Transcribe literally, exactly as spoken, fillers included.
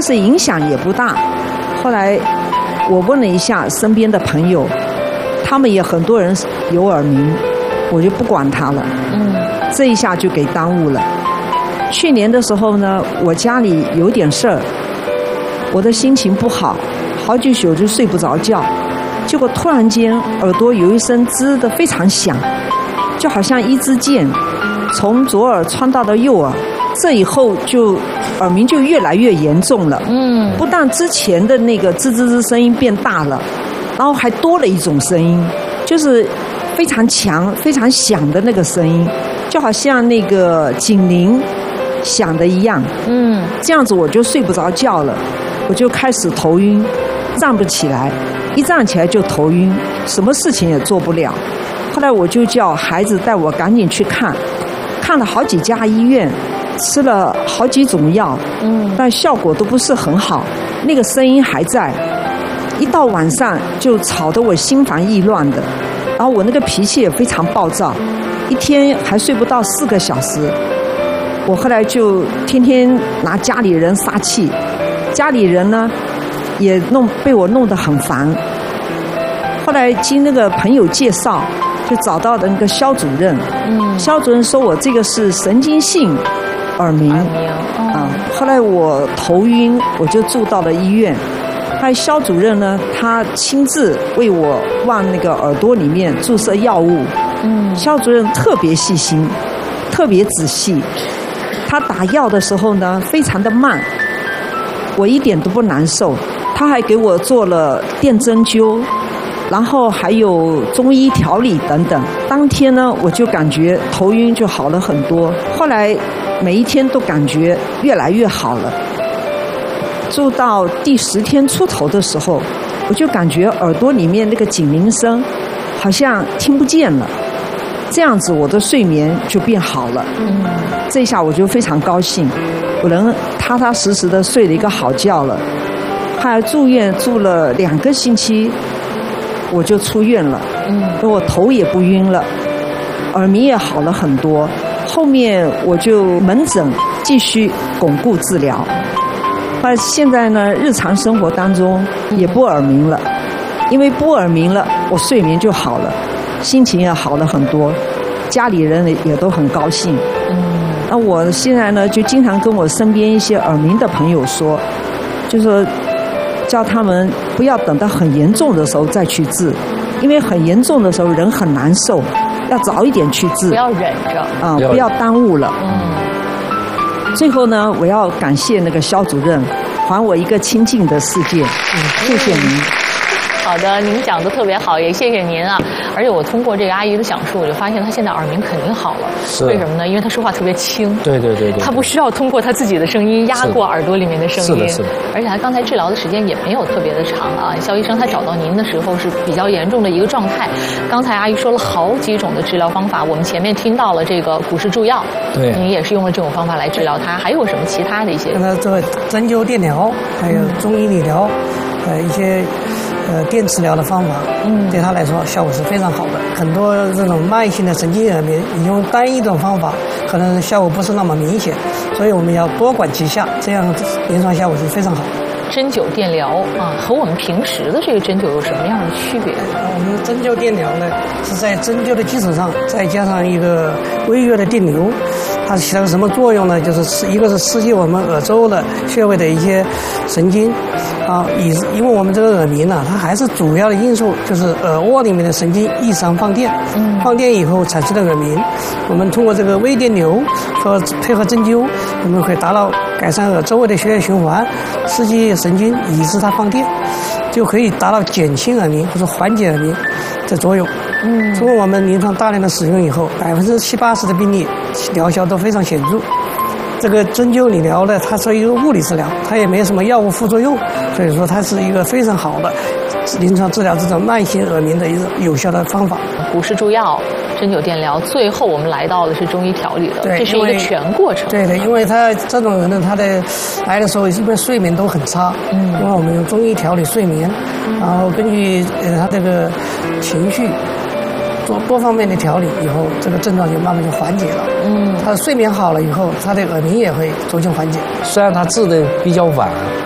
是影响也不大。后来我问了一下身边的朋友，他们也很多人有耳鸣，我就不管他了。嗯，这一下就给耽误了。去年的时候呢，我家里有点事儿，我的心情不好，好几宿就睡不着觉。结果突然间耳朵有一声吱的非常响，就好像一支箭从左耳穿到了右耳。这以后就耳鸣就越来越严重了。嗯，不但之前的那个吱吱吱声音变大了，然后还多了一种声音，就是非常强、非常响的那个声音，就好像那个警铃响的一样。嗯，这样子我就睡不着觉了，我就开始头晕，站不起来，一站起来就头晕，什么事情也做不了。后来我就叫孩子带我赶紧去看，看了好几家医院，吃了好几种药，嗯，但效果都不是很好，那个声音还在，一到晚上就吵得我心烦意乱的，然后我那个脾气也非常暴躁，一天还睡不到四个小时。我后来就天天拿家里人撒气，家里人呢也弄被我弄得很烦。后来经那个朋友介绍，就找到的那个肖主任，嗯，肖主任说我这个是神经性耳鸣，耳鸣啊。后来我头晕，我就住到了医院。后来肖主任呢，他亲自为我往那个耳朵里面注射药物。嗯，肖主任特别细心，特别仔细。他打药的时候呢，非常的慢，我一点都不难受。他还给我做了电针灸，然后还有中医调理等等。当天呢，我就感觉头晕就好了很多。后来每一天都感觉越来越好了。住到第十天出头的时候，我就感觉耳朵里面那个警铃声好像听不见了。这样子我的睡眠就变好了。嗯，这下我就非常高兴，我能踏踏实实的睡了一个好觉了。还住院住了两个星期，我就出院了。嗯，我头也不晕了，耳鸣也好了很多。后面我就门诊继续巩固治疗。那现在呢，日常生活当中也不耳鸣了，因为不耳鸣了，我睡眠就好了，心情也好了很多，家里人也都很高兴。嗯，那我现在呢，就经常跟我身边一些耳鸣的朋友说，就说叫他们不要等到很严重的时候再去治，因为很严重的时候人很难受，要早一点去治， 不要忍着啊、嗯，不要耽误了。嗯。最后呢，我要感谢那个肖主任，还我一个清静的世界。嗯，谢谢您。 好的，您讲的特别好，也谢谢您啊。而且我通过这个阿姨的讲述，我就发现她现在耳鸣肯定好了。 是。 为什么呢？因为她说话特别轻。 对对对对。 她不需要通过她自己的声音压过耳朵里面的声音。 是的，是的。 而且她刚才治疗的时间也没有特别的长啊。肖医生他找到您的时候是比较严重的一个状态。刚才阿姨说了好几种的治疗方法，我们前面听到了这个古氏助药， 对， 您也是用了这种方法来治疗它。还有什么其他的一些？ 跟他做针灸、电疗，还有中医理疗，呃，一些。呃，电治疗的方法，嗯，对他来说效果是非常好的。很多这种慢性的神经耳鸣，你用单一种方法，可能效果不是那么明显，所以我们要多管齐下，这样临床效果是非常好的。 针灸电疗啊，和我们平时的这个针灸有什么样的区别？ 我们针灸电疗呢，是在针灸的基础上再加上一个微弱的电流，它起到什么作用呢？就是一个是刺激我们耳周的穴位的一些神经，啊，以因为我们这个耳鸣呢，它还是主要的因素就是耳蜗里面的神经异常放电，嗯，放电以后产生的耳鸣。我们通过这个微电流和配合针灸，我们可以达到改善耳周围的血液循环，刺激神经，抑制它放电，就可以达到减轻耳鸣或者缓解耳鸣的作用。嗯，通过我们临床大量的使用以后，百分之七八十的病例疗效都非常显著。这个针灸理疗呢，它是一个物理治疗，它也没有什么药物副作用，所以说它是一个非常好的临床治疗这种慢性耳鸣的一个有效的方法。 古氏助药、针灸电疗，最后我们来到的是中医调理的，这是一个全过程。 对的，因为他这种人呢，他的来的时候一般睡眠都很差，嗯，因为我们用中医调理睡眠，然后根据呃他这个情绪。做多方面的调理以后，这个症状就慢慢就缓解了。嗯，他的睡眠好了以后，他的耳鸣也会逐渐缓解。 虽然他治的比较晚，